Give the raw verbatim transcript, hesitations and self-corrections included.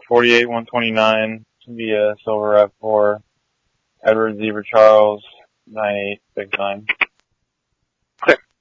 forty-eight one twenty-nine via Silver F four, Edward Zebra Charles, nine eight six nine. Clear.